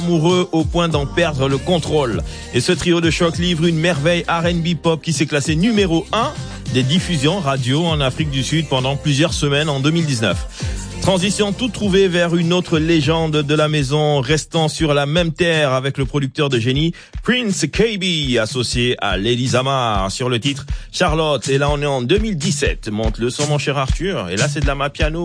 amoureux au point d'en perdre le contrôle. Et ce trio de choc livre une merveille R&B pop qui s'est classé numéro 1 des diffusions radio en Afrique du Sud pendant plusieurs semaines en 2019. Transition toute trouvée vers une autre légende de la maison, restant sur la même terre avec le producteur de génie Prince Kaybee, associé à Lady Zamar sur le titre Charlotte. Et là on est en 2017. Monte le son mon cher Arthur. Et là c'est de la Mapiano.